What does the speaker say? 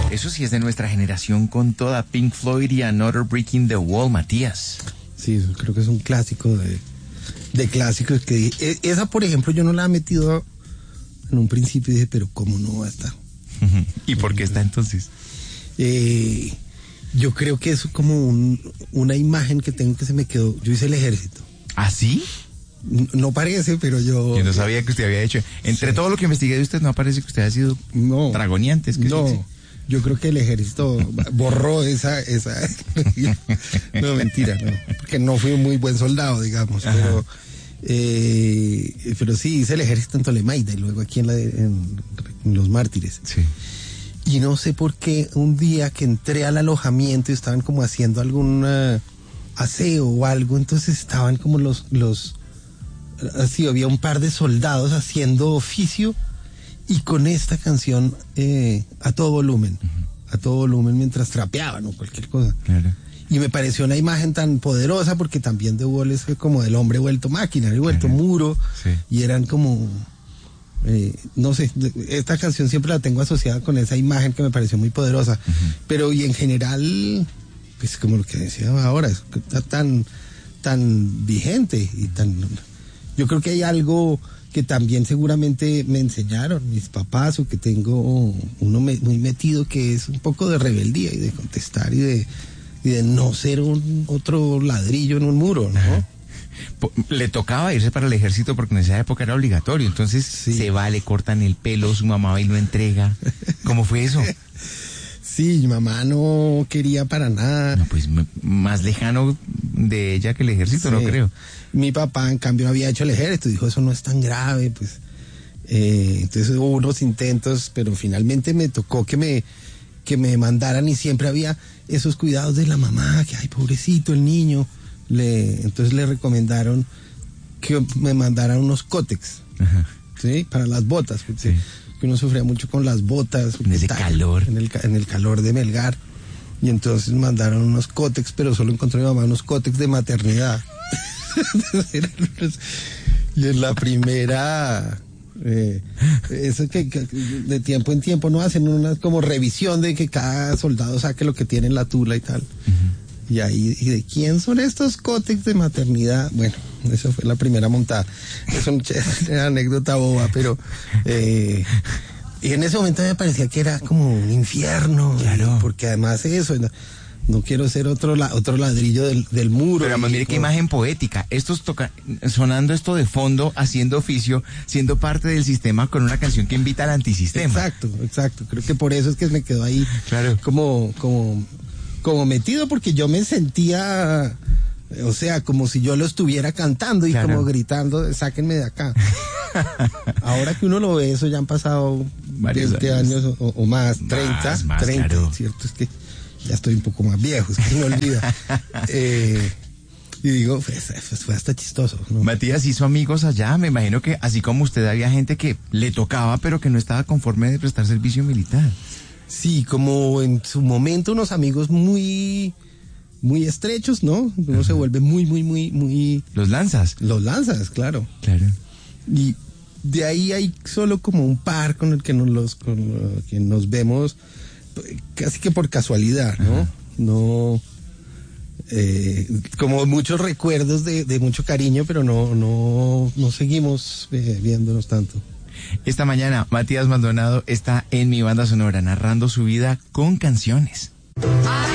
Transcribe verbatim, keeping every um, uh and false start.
Eso sí es de nuestra generación con toda Pink Floyd y Another Brick in the Wall, Matías. Sí, creo que es un clásico de, de clásicos que esa, por ejemplo, yo no la he metido en un principio y dije, pero ¿cómo no va a estar? ¿Y por qué está entonces? Eh, yo creo que es como un, una imagen que tengo que se me quedó. Yo hice el ejército. ¿Ah, sí? No parece, pero yo... Yo no sabía que usted había hecho. Entre sí. todo lo que investigué de usted, no parece que usted haya sido no, dragoniante. Es que no, sí, sí. Yo creo que el ejército borró esa... esa no, mentira, no. Porque no fui un muy buen soldado, digamos. Ajá. Pero eh, pero sí, hice el ejército en Tolemaida y luego aquí en, la, en, en Los Mártires. Sí. Y no sé por qué un día que entré al alojamiento y estaban como haciendo algún uh, aseo o algo, entonces estaban como los... los así había un par de soldados haciendo oficio y con esta canción eh, a todo volumen, uh-huh. a todo volumen mientras trapeaban o cualquier cosa. Claro. Y me pareció una imagen tan poderosa porque también The Wall es como del hombre vuelto máquina, el vuelto claro. muro, sí. y eran como, eh, no sé, esta canción siempre la tengo asociada con esa imagen que me pareció muy poderosa, uh-huh. pero y en general, pues como lo que decía ahora, está tan, tan vigente y tan... Yo creo que hay algo que también seguramente me enseñaron mis papás o que tengo uno me, muy metido, que es un poco de rebeldía y de contestar y de, y de no ser un otro ladrillo en un muro, ¿no? Le tocaba irse para el ejército porque en esa época era obligatorio, entonces sí. se va, le cortan el pelo, su mamá va y lo entrega. ¿Cómo fue eso? Sí, mi mamá no quería para nada. No, pues más lejano de ella que el ejército, sí. no creo. Mi papá, en cambio, había hecho el ejército, dijo, eso no es tan grave, pues. Eh, entonces hubo unos intentos, pero finalmente me tocó que me, que me mandaran y siempre había esos cuidados de la mamá, que ay, pobrecito el niño. Le, entonces le recomendaron que me mandaran unos cótex, ajá. ¿sí? Para las botas, porque sí. que uno sufría mucho con las botas. En ese tal, calor. En el, en el calor de Melgar. Y entonces mandaron unos cótex, pero solo encontró mi mamá unos cótex de maternidad. Y en la primera, eh, eso que, que de tiempo en tiempo no hacen una como revisión de que cada soldado saque lo que tiene en la tula y tal. Uh-huh. Y ahí, ¿y de quién son estos cótex de maternidad? Bueno, esa fue la primera montada. Es una anécdota boba, pero eh, y en ese momento me parecía que era como un infierno, claro. porque además eso... No quiero ser otro la, otro ladrillo del, del muro. Pero además, mire qué imagen poética. Estos toca, sonando esto de fondo, haciendo oficio, siendo parte del sistema con una canción que invita al antisistema. Exacto, exacto. Creo que por eso es que me quedó ahí claro. como, como, como metido, porque yo me sentía, o sea, como si yo lo estuviera cantando y claro. como gritando, sáquenme de acá. Ahora que uno lo ve, eso ya han pasado varios veinte años, años o, o más, treinta, más, más, treinta, claro. ¿cierto? Es que ya estoy un poco más viejo, es que me olvida. eh, y digo, pues, pues fue hasta chistoso, ¿no? Matías hizo amigos allá, me imagino que así como usted había gente que le tocaba, pero que no estaba conforme de prestar servicio militar. Sí, como en su momento unos amigos muy, muy estrechos, ¿no? Uno Ajá. se vuelve muy, muy, muy, muy... Los lanzas. Los lanzas, claro. Claro. Y de ahí hay solo como un par con el que nos, los, con los que nos vemos casi que por casualidad, ¿no? Ajá. No, eh, como muchos recuerdos de, de mucho cariño, pero no, no, no seguimos eh, viéndonos tanto. Esta mañana, Matías Maldonado está en Mi Banda Sonora, narrando su vida con canciones.